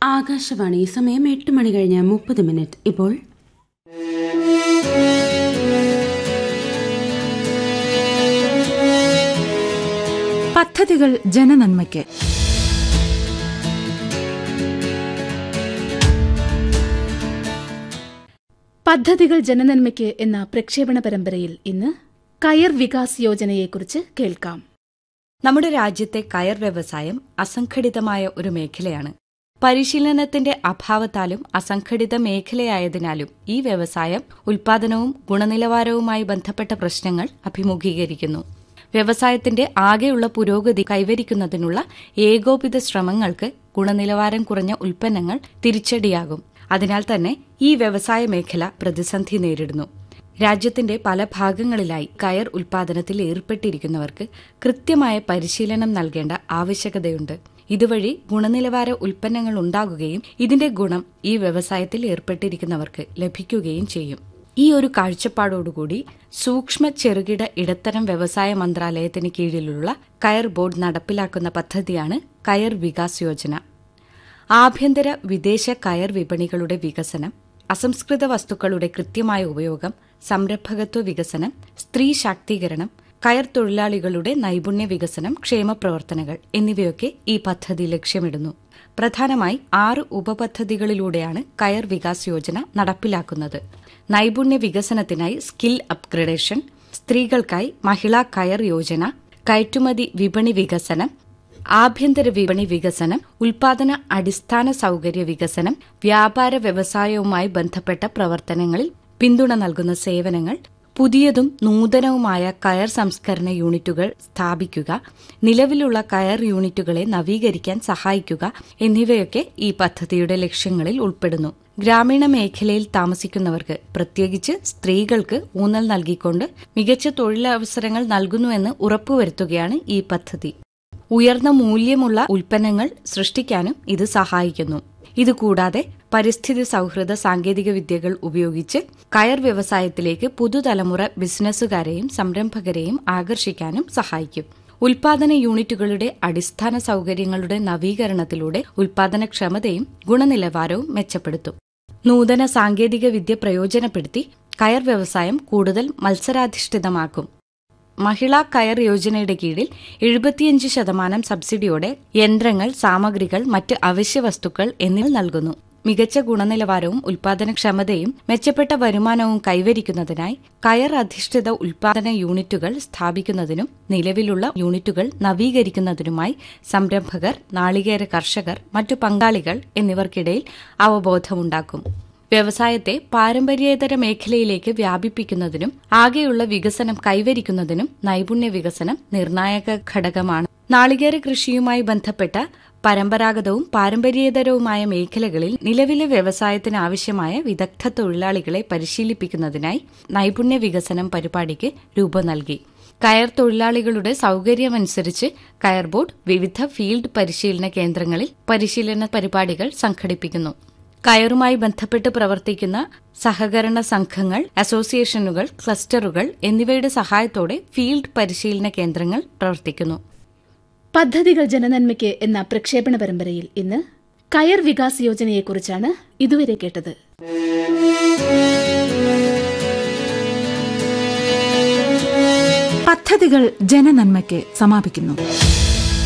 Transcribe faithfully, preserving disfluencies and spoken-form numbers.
ആകാശവാണി. സമയം എട്ട് മണി കഴിഞ്ഞ് മുപ്പത് മിനിറ്റ്. ഇപ്പോൾ പദ്ധതികൾ ജനനന്മയ്ക്ക്. പദ്ധതികൾ ജനനന്മയ്ക്ക് എന്ന പ്രക്ഷേപണ പരമ്പരയിൽ ഇന്ന് കയർ വികാസ് യോജനയെക്കുറിച്ച് കേൾക്കാം. നമ്മുടെ രാജ്യത്തെ കയർ വ്യവസായം അസംഘടിതമായ ഒരു മേഖലയാണ്. പരിശീലനത്തിന്റെ അഭാവത്താലും അസംഘടിത മേഖലയായതിനാലും ഈ വ്യവസായം ഉൽപാദനവും ഗുണനിലവാരവുമായി ബന്ധപ്പെട്ട പ്രശ്നങ്ങൾ അഭിമുഖീകരിക്കുന്നു. വ്യവസായത്തിന്റെ ആകെയുള്ള പുരോഗതി കൈവരിക്കുന്നതിനുള്ള ഏകോപിത ശ്രമങ്ങൾക്ക് ഗുണനിലവാരം കുറഞ്ഞ ഉൽപ്പന്നങ്ങൾ തിരിച്ചടിയാകും. അതിനാൽ തന്നെ ഈ വ്യവസായ മേഖല പ്രതിസന്ധി നേരിടുന്നു. രാജ്യത്തിന്റെ പല ഭാഗങ്ങളിലായി കയർ ഉൽപാദനത്തിൽ ഏർപ്പെട്ടിരിക്കുന്നവർക്ക് കൃത്യമായ പരിശീലനം നൽകേണ്ട ആവശ്യകതയുണ്ട്. ഇതുവഴി ഗുണനിലവാര ഉൽപ്പന്നങ്ങൾ ഉണ്ടാകുകയും ഇതിന്റെ ഗുണം ഈ വ്യവസായത്തിൽ ഏർപ്പെട്ടിരിക്കുന്നവർക്ക് ലഭിക്കുകയും ചെയ്യും. ഈ ഒരു കാഴ്ചപ്പാടോടുകൂടി സൂക്ഷ്മ ചെറുകിട ഇടത്തരം വ്യവസായ മന്ത്രാലയത്തിന് കീഴിലുള്ള കയർ ബോർഡ് നടപ്പിലാക്കുന്ന പദ്ധതിയാണ് കയർ വികാസ് യോജന. ആഭ്യന്തര വിദേശ കയർ വിപണികളുടെ വികസനം, അസംസ്കൃത വസ്തുക്കളുടെ കൃത്യമായ ഉപയോഗം, സംരംഭകത്വ വികസനം, സ്ത്രീ ശാക്തീകരണം, കയർ തൊഴിലാളികളുടെ നൈപുണ്യ വികസനം, ക്ഷേമപ്രവർത്തനങ്ങൾ എന്നിവയൊക്കെ ഈ പദ്ധതി ലക്ഷ്യമിടുന്നു. പ്രധാനമായി ആറ് ഉപപദ്ധതികളിലൂടെയാണ് കയർ വികാസ് യോജന നടപ്പിലാക്കുന്നത്. നൈപുണ്യ വികസനത്തിനായി സ്കിൽ അപ്ഗ്രഡേഷൻ, സ്ത്രീകൾക്കായി മഹിളാ കയർ യോജന, കയറ്റുമതി വിപണി വികസനം, ആഭ്യന്തര വിപണി വികസനം, ഉൽപാദന അടിസ്ഥാന സൌകര്യ വികസനം, വ്യാപാര വ്യവസായവുമായി ബന്ധപ്പെട്ട പ്രവർത്തനങ്ങളിൽ പിന്തുണ നൽകുന്ന സേവനങ്ങൾ, പുതിയതും നൂതനവുമായ കയർ സംസ്കരണ യൂണിറ്റുകൾ സ്ഥാപിക്കുക, നിലവിലുള്ള കയർ യൂണിറ്റുകളെ നവീകരിക്കാൻ സഹായിക്കുക എന്നിവയൊക്കെ ഈ പദ്ധതിയുടെ ലക്ഷ്യങ്ങളിൽ ഉൾപ്പെടുന്നു. ഗ്രാമീണ മേഖലയിൽ താമസിക്കുന്നവർക്ക്, പ്രത്യേകിച്ച് സ്ത്രീകൾക്ക് ഊന്നൽ നൽകിക്കൊണ്ട് മികച്ച തൊഴിലവസരങ്ങൾ നൽകുന്നുവെന്ന് ഉറപ്പുവരുത്തുകയാണ് ഈ പദ്ധതി. ഉയർന്ന മൂല്യമുള്ള ഉൽപ്പന്നങ്ങൾ സൃഷ്ടിക്കാനും ഇത് സഹായിക്കുന്നു. ഇതുകൂടാതെ പരിസ്ഥിതി സൌഹൃദ സാങ്കേതിക വിദ്യകൾ ഉപയോഗിച്ച് കയർ വ്യവസായത്തിലേക്ക് പുതുതലമുറ ബിസിനസ്സുകാരെയും സംരംഭകരെയും ആകർഷിക്കാനും സഹായിക്കും. ഉൽപാദന യൂണിറ്റുകളുടെ അടിസ്ഥാന സൌകര്യങ്ങളുടെ നവീകരണത്തിലൂടെ ഉൽപാദനക്ഷമതയും ഗുണനിലവാരവും മെച്ചപ്പെടുത്തും. നൂതന സാങ്കേതിക വിദ്യ പ്രയോജനപ്പെടുത്തി കയർ വ്യവസായം കൂടുതൽ മത്സരാധിഷ്ഠിതമാക്കും. മഹിളാ കയർ യോജനയുടെ കീഴിൽ എഴുപത്തിയഞ്ച് ശതമാനം സബ്സിഡിയോടെ യന്ത്രങ്ങൾ, സാമഗ്രികൾ, മറ്റ് അവശ്യ വസ്തുക്കൾ എന്നിവ നൽകുന്നു. മികച്ച ഗുണനിലവാരവും ഉൽപാദനക്ഷമതയും മെച്ചപ്പെട്ട വരുമാനവും കൈവരിക്കുന്നതിനായി കയർ അധിഷ്ഠിത ഉൽപാദന യൂണിറ്റുകൾ സ്ഥാപിക്കുന്നതിനും നിലവിലുള്ള യൂണിറ്റുകൾ നവീകരിക്കുന്നതിനുമായി സംരംഭകർ, നാളികേര കർഷകർ, മറ്റു പങ്കാളികൾ എന്നിവർക്കിടയിൽ അവബോധമുണ്ടാക്കും. വ്യവസായത്തെ പാരമ്പര്യേതര മേഖലയിലേക്ക് വ്യാപിപ്പിക്കുന്നതിനും ആകെയുള്ള വികസനം കൈവരിക്കുന്നതിനും നൈപുണ്യ വികസനം നിർണായക ഘടകമാണ്. നാളികേര കൃഷിയുമായി ബന്ധപ്പെട്ട പരമ്പരാഗതവും പാരമ്പര്യേതരവുമായ മേഖലകളിൽ നിലവിലെ വ്യവസായത്തിന് ആവശ്യമായ വിദഗ്ധ തൊഴിലാളികളെ പരിശീലിപ്പിക്കുന്നതിനായി നൈപുണ്യ വികസനം പരിപാടിക്ക് രൂപം നൽകി. കയർ തൊഴിലാളികളുടെ സൌകര്യമനുസരിച്ച് കയർ ബോർഡ് വിവിധ ഫീൽഡ് പരിശീലന കേന്ദ്രങ്ങളിൽ പരിശീലന പരിപാടികൾ സംഘടിപ്പിക്കുന്നു. കയറുമായി ബന്ധപ്പെട്ട് പ്രവർത്തിക്കുന്ന സഹകരണ സംഘങ്ങൾ, അസോസിയേഷനുകൾ, ക്ലസ്റ്ററുകൾ എന്നിവയുടെ സഹായത്തോടെ ഫീൽഡ് പരിശീലന കേന്ദ്രങ്ങൾ പ്രവർത്തിക്കുന്നു. പദ്ധതികൾ ജനനന്മയ്ക്ക് എന്ന പ്രക്ഷേപണ പരമ്പരയിൽ ഇന്ന് കയർ വികാസ് യോജനയെക്കുറിച്ചാണ് ഇതുവരെ കേട്ടത്. പദ്ധതികൾ ജനനന്മയ്ക്ക് സമാപിക്കുന്നു.